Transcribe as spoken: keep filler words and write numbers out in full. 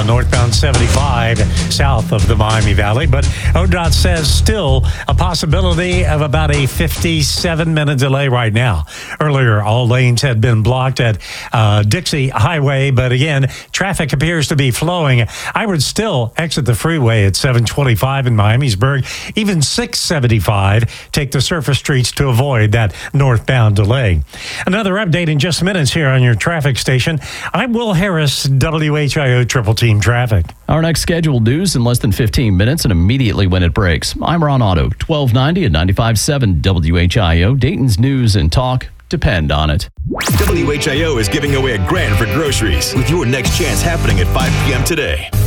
on northbound seventy-five south of the Miami Valley. But O D O T says still a possibility of about a fifty-seven minute delay right now. Earlier, all lanes had been blocked at uh, Dixie Highway, but again, traffic appears to be flowing. I would still exit the freeway at seven twenty-five in Miamisburg, even six seventy-five. Take the surface streets to avoid that northbound delay. Another update in just minutes here on your traffic station. I'm Will Harris, W H I O Triple Team Traffic. Our next scheduled news in less than fifteen minutes and immediately when it breaks. I'm Ron Otto, twelve ninety and ninety-five point seven W H I O. Dayton's news and talk depend on it. W H I O is giving away a grand for groceries with your next chance happening at five p.m. today.